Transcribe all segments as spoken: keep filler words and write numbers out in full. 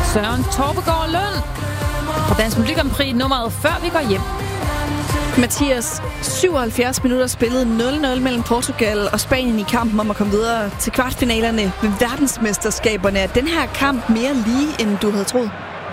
Søren Torpegaard Lund. Fra Dansk Melodi Grand Prix nummeret før vi går hjem. Mathias, syvoghalvfjerds minutter spillet nul nul mellem Portugal og Spanien i kampen om at komme videre til kvartfinalerne ved verdensmesterskaberne. Er den her kamp mere lige, end du havde troet?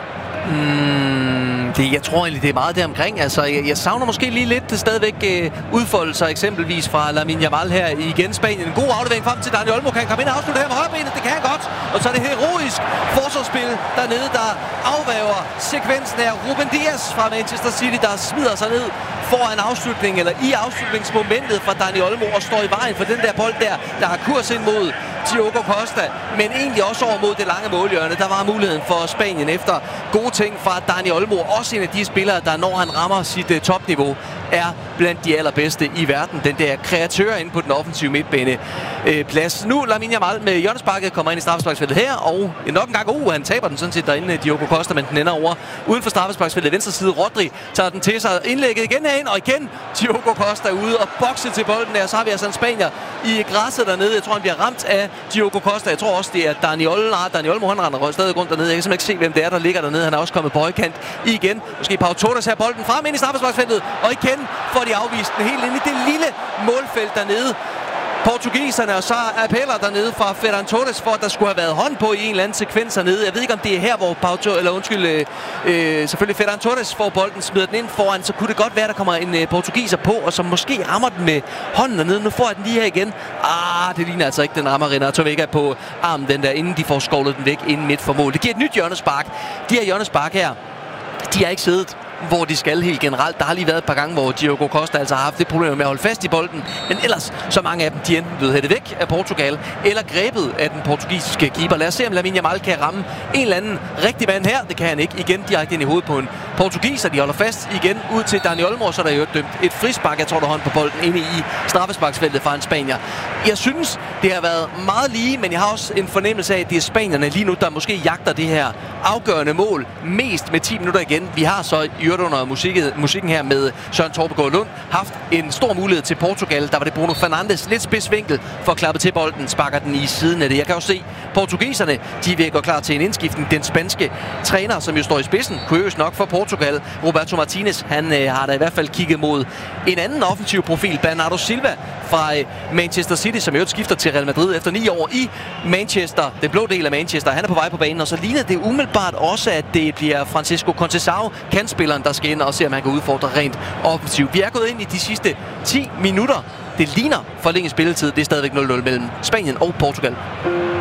Mm, det, jeg tror egentlig, det er meget deromkring. Altså, jeg, jeg savner måske lige lidt det stadigvæk øh, udfoldelser, eksempelvis fra Lamine Yamal her igen. Spanien. En god aflevering frem til Dani Olmo. Kan han komme ind og afslutte her med højrebenet? Det kan han godt. Og så er det heroisk forsvarsspil dernede, der afværger sekvensen af Ruben Dias fra Manchester City, der smider sig ned foran afslutning, eller i afslutningsmomentet fra Dani Olmo, og står i vejen for den der bold der, der har kurs ind mod Diogo Costa, men egentlig også over mod det lange målhjørne. Der var muligheden for Spanien efter gode ting fra Dani Olmo. Også en af de spillere, der når han rammer sit uh, topniveau, er blandt de allerbedste i verden. Den der kreatør inde på den offensive midtbane øh, plads. Nu Lamine Yamal med hjørnesparket kommer ind i straffesparksfeltet her, og nok en gang, uh, han taber den sådan set derinde, Diogo Costa, men den ender over uden for straffesparksfeltet. Venstre side, Rodri tager den til sig, indlægget igen herind, og igen Diogo Costa ude og bokse til bolden der. Så har vi altså en spanier i græsset dernede. Jeg tror, han bliver ramt af Diogo Costa. Jeg tror også, det er Dani Olmo. Nej, Dani Olmo, han render stadig rundt dernede. Jeg kan simpelthen ikke se, hvem det er, der ligger dernede. Han er også kommet på højkant igen. Måske Pau Torres her bolden frem ind i straffesparksfeltet, og igen får de afvist den helt ind i det lille målfelt dernede. Portugiserne, og så appeller dernede fra Ferran Torres for, at der skulle have været hånd på i en eller anden sekvens hernede. Jeg ved ikke, om det er her, hvor Pau Torres, eller undskyld, øh, øh, selvfølgelig Ferran Torres får bolden, smider den ind foran, så kunne det godt være, at der kommer en øh, portugiser på, og som måske rammer den med hånden dernede. Nu får jeg den lige her igen. Ah, det ligner altså ikke, den rammer Renato Vega på armen, den der, inden de får skovlet den væk inden midt for mål. Det giver et nyt hjørnespark. De her hjørnespark her, de har ikke siddet hvor de skal helt generelt. Der har lige været et par gange, hvor Diogo Costa altså har haft det problem med at holde fast i bolden. Men ellers, så mange af dem, de enten blevet hættet væk af Portugal, eller grebet af den portugisiske keeper. Lad os se, om Lamine Yamal kan ramme en eller anden rigtig mand her. Det kan han ikke. Igen direkte ind i hovedet på en portugiser. De holder fast igen ud til Dani Olmo, så der er jo dømt et frispark. Jeg tror, der hånd på bolden inde i straffesparksfeltet fra en spanier. Jeg synes, det har været meget lige, men jeg har også en fornemmelse af, at det er spanierne lige nu, der måske jagter det her afgørende mål mest med ti minutter igen. Vi har så i øvrigt under musikken, musikken her med Søren Torpegaard Lund haft en stor mulighed til Portugal. Der var det Bruno Fernandes, lidt spidsvinkel for at klappe til bolden, sparker den i siden af det. Jeg kan jo se, portugiserne, de vil gå klar til en indskiftning. Den spanske træner, som jo står i spidsen, kuriøst nok for Portugal, Roberto Martinez, han øh, har da i hvert fald kigget mod en anden offensiv profil, Bernardo Silva fra øh, Manchester City, som jo skifter til Real Madrid efter ni år i Manchester, den blå del af Manchester. Han er på vej på banen, og så ligner det umiddelbart også, at det bliver Francisco Conceição, kantspilleren, der skal ind og se, om han kan udfordre rent offensivt. Vi er gået ind i de sidste ti minutter. Det ligner forlænget spilletid. Det er stadigvæk nul nul mellem Spanien og Portugal.